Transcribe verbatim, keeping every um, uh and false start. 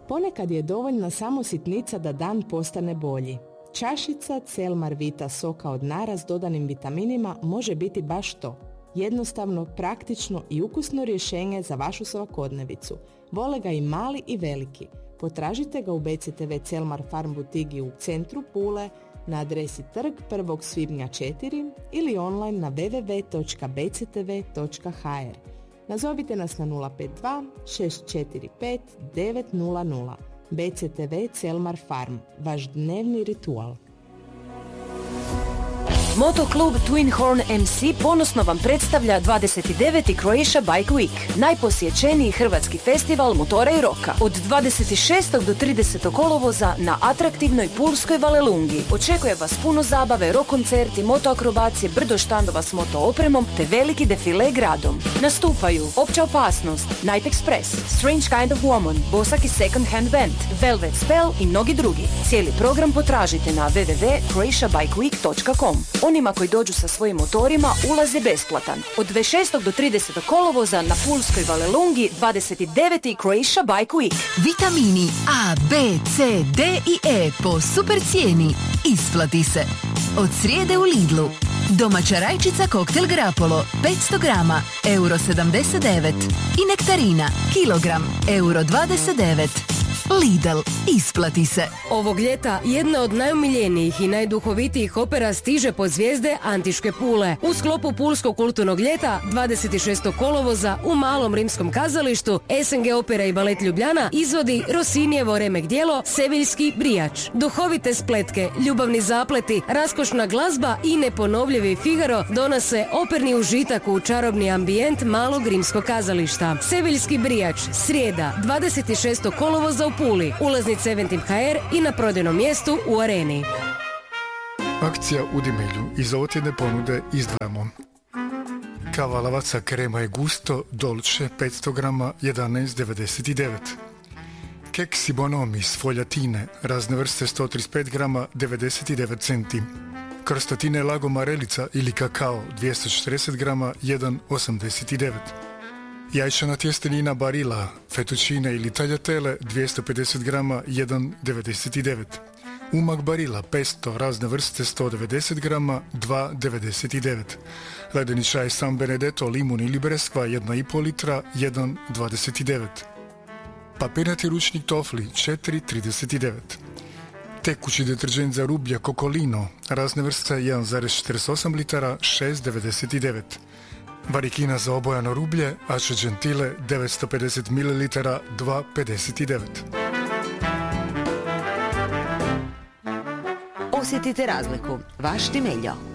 Ponekad je dovoljna samo sitnica da dan postane bolji. Čašica Celmar Vita soka od nara s dodanim vitaminima može biti baš to. Jednostavno, praktično i ukusno rješenje za vašu svakodnevicu. Vole ga i mali i veliki. Potražite ga u B C T V Celmar Farm butigi u centru Pule, na adresi Trg prvog svibnja četiri ili online na w w w točka b c t v točka h r. Nazovite nas na nula pet dva šest četiri pet devet nula nula. B C T V Celmar Farm, vaš dnevni ritual. Motoklub Twin Horn M C ponosno vam predstavlja dvadeset deveti Croatia Bike Week, najposjećeniji hrvatski festival motora i roka. Od dvadeset šestog do tridesetog kolovoza na atraktivnoj pulskoj Valelungi očekuje vas puno zabave, rock koncerti, motoakrobacije, brdo štandova s moto opremom te veliki defile gradom. Nastupaju Opća opasnost, Night Express, Strange Kind of Woman, Bosak i Second Hand Band, Velvet Spell i mnogi drugi. Cijeli program potražite na w w w točka croatia bike week točka com. Onima koji dođu sa svojim motorima ulaz je besplatan. Od dvadeset šestog do tridesetog kolovoza na pulskoj Valelungi dvadeset deveti Croatia Bike Week. Vitamini A, B, C, D i E po super cijeni. Isplati se. Od srijede u Lidlu. Domaća rajčica koktel Grapolo petsto grama, euro sedamdeset devet. I nektarina, kilogram, euro dvadeset devet. Lidl, isplati se. Ovog ljeta jedna od najomiljenijih i najduhovitijih opera stiže pod zvijezde Antiške Pule. U sklopu Pulskog kulturnog ljeta dvadeset šestog kolovoza u Malom rimskom kazalištu S N G Opera i balet Ljubljana izvodi Rosinijevo remek djelo Seviljski brijač. Duhovite spletke, ljubavni zapleti, raskošna glazba i neponovljivi Figaro donose operni užitak u čarobni ambijent Malog rimskog kazališta. Seviljski brijač, srijeda, dvadeset šestog kolovoza u Puli, ulaznice Eventim H R i na prodajnom mjestu u Areni. Akcija u Dimilju. Iz ovotjedne ponude izdvajamo kava Lavazza Crema e Gusto Dolce petsto grama jedanaest devedeset devet. Keksi Bonomi s foljatine razne vrste sto trideset pet grama devedeset devet centi. Krostatine Lago Marelica ili kakao dvjesto četrdeset grama jedan osamdeset devet. Jajčana tjestenina Barilla, fettuccine ili tagliatelle dvjesto pedeset grama jedan devedeset devet. Umak Barilla pesto razne vrste sto devedeset grama dva devedeset devet. Ledeni čaj San Benedetto limun ili breskva jedna i pol litra jedan dvadeset devet. Papirnati ručnik Tofli četiri trideset devet. Tekući deterđent za rublje Kokolino razne vrste jedan zarez četrdeset osam litara šest devedeset devet. Varikina za obojano rublje Ace Gentile devetsto pedeset mililitara dva pedeset devet. Osjetite razliku. Vaš Timeljo.